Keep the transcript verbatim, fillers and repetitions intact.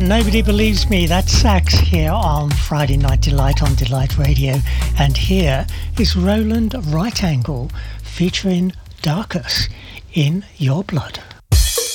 Nobody believes me. That's Sax here on Friday Night Delight on Delight Radio. And here is Roland Right Angle featuring Darkus in Your Blood.